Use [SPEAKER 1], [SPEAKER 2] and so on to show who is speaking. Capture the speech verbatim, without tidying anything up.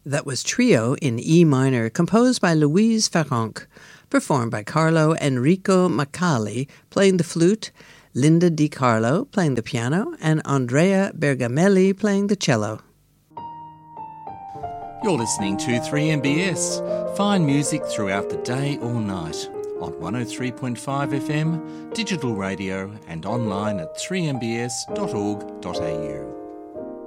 [SPEAKER 1] That was Trio in E minor, composed by Louise Farrenc, performed by Carlo Enrico Maccali, playing the flute, Linda Di Carlo playing the piano, and Andrea Bergamelli playing the cello.
[SPEAKER 2] You're listening to three M B S. Fine music throughout the day or night on one oh three point five F M, digital radio and online at three m b s dot org dot a u.